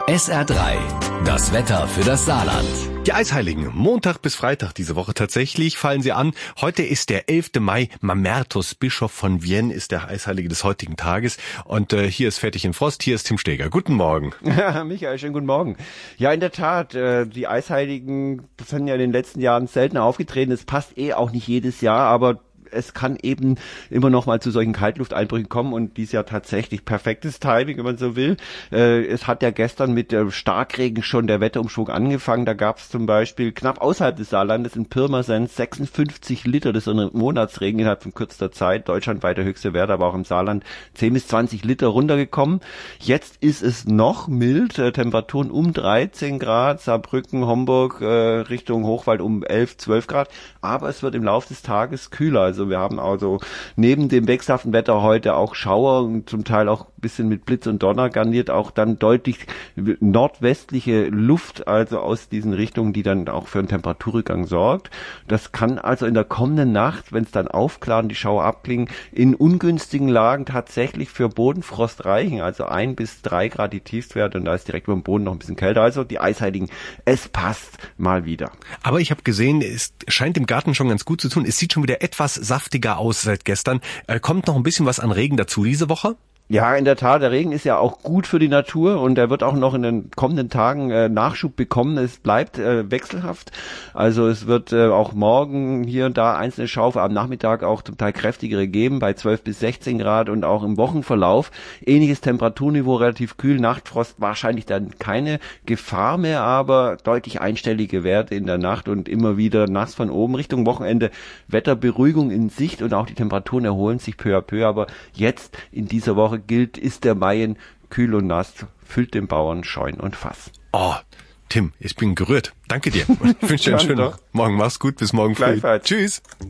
SR3, das Wetter für das Saarland. Die Eisheiligen, Montag bis Freitag diese Woche tatsächlich fallen sie an. Heute ist der 11. Mai. Mamertus, Bischof von Vienne, ist der Eisheilige des heutigen Tages. Und hier ist Fertig in Frost, hier ist Tim Steger. Guten Morgen. Ja, Michael, schönen guten Morgen. Ja, in der Tat, die Eisheiligen sind ja in den letzten Jahren seltener aufgetreten. Es passt auch nicht jedes Jahr, aber es kann eben immer noch mal zu solchen Kaltlufteinbrüchen kommen und dies Jahr tatsächlich perfektes Timing, wenn man so will. Es hat ja gestern mit Starkregen schon der Wetterumschwung angefangen. Da gab es zum Beispiel knapp außerhalb des Saarlandes in Pirmasens 56 Liter, das ist so ein Monatsregen innerhalb von kürzester Zeit. Deutschlandweit der höchste Wert, aber auch im Saarland 10 bis 20 Liter runtergekommen. Jetzt ist es noch mild, Temperaturen um 13 Grad, Saarbrücken, Homburg, Richtung Hochwald um 11, 12 Grad. Aber es wird im Laufe des Tages kühler. Also wir haben also neben dem wechselhaften Wetter heute auch Schauer und zum Teil auch ein bisschen mit Blitz und Donner garniert, auch dann deutlich nordwestliche Luft, also aus diesen Richtungen, die dann auch für einen Temperaturrückgang sorgt. Das kann also in der kommenden Nacht, wenn es dann aufklart und die Schauer abklingen, in ungünstigen Lagen tatsächlich für Bodenfrost reichen, also 1 bis 3 Grad die Tiefstwerte und da ist direkt über dem Boden noch ein bisschen kälter. Also die Eisheiligen, es passt mal wieder. Aber ich habe gesehen, es scheint im Garten schon ganz gut zu tun. Es sieht schon wieder etwas saftiger aus seit gestern. Kommt noch ein bisschen was an Regen dazu diese Woche? Ja, in der Tat, der Regen ist ja auch gut für die Natur und er wird auch noch in den kommenden Tagen Nachschub bekommen. Es bleibt wechselhaft, also es wird auch morgen hier und da einzelne Schaufeln, am Nachmittag auch zum Teil kräftigere geben, bei 12 bis 16 Grad und auch im Wochenverlauf. Ähnliches Temperaturniveau, relativ kühl, Nachtfrost, wahrscheinlich dann keine Gefahr mehr, aber deutlich einstellige Werte in der Nacht und immer wieder nass von oben. Richtung Wochenende Wetterberuhigung in Sicht und auch die Temperaturen erholen sich peu à peu, aber jetzt in dieser Woche gilt, ist der Mai kühl und nass, füllt den Bauern Scheun und Fass. Oh, Tim, ich bin gerührt. Danke dir. Ich wünsche dir einen schönen Morgen. Mach's gut, bis morgen früh. Gleichfalls. Tschüss.